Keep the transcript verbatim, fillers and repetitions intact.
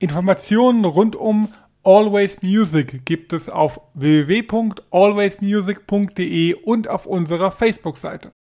Informationen rund um Always Music gibt es auf w w w punkt always music punkt d e und auf unserer Facebook-Seite.